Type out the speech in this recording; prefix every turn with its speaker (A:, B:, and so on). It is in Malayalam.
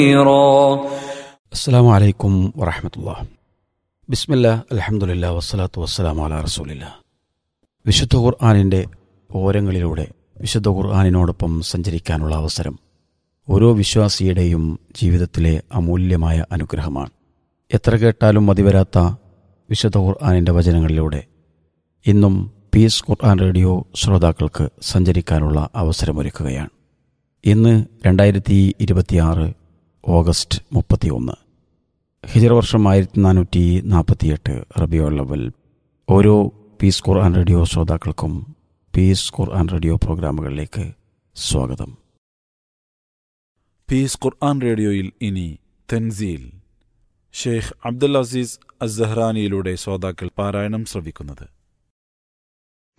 A: അസ്സലാമു അലൈക്കും വറഹ്മത്തുള്ളാഹി. ബിസ്മില്ലാ, അൽഹംദുലില്ലാ, വസ്സലാത്തു വസ്സലാമു അലാ റസൂലില്ലാ. വിശുദ്ധ ഖുർആനിൻ്റെ ഓരങ്ങളിലൂടെ വിശുദ്ധ ഖുർആനിനോടൊപ്പം സഞ്ചരിക്കാനുള്ള അവസരം ഓരോ വിശ്വാസിയുടെയും ജീവിതത്തിലെ അമൂല്യമായ അനുഗ്രഹമാണ്. എത്ര കേട്ടാലും മതിവരാത്ത വിശുദ്ധ ഖുർആനിൻ്റെ വചനങ്ങളിലൂടെ ഇന്നും പീസ് ഖുർആൻ റേഡിയോ ശ്രോതാക്കൾക്ക് സഞ്ചരിക്കാനുള്ള അവസരമൊരുക്കുകയാണ്. ഇന്ന് 2026 ഓഗസ്റ്റ് 31, ഹിജറ വർഷം 1448 റബീഉൽ അവ്വൽ. ഓരോ പീസ് ഖുർആൻ റേഡിയോ ശ്രോതാക്കൾക്കും പീസ് ഖുർആൻ റേഡിയോ പ്രോഗ്രാമുകളിലേക്ക് സ്വാഗതം.
B: പീസ് ഖുർആൻ റേഡിയോയിൽ ഇനി തൻസീൽ, ഷെയ്ഖ് അബ്ദുൽ അസീസ് അസ്സഹ്റാനിയിലൂടെ ശ്രോതാക്കൾ പാരായണം ശ്രവിക്കുന്നത്.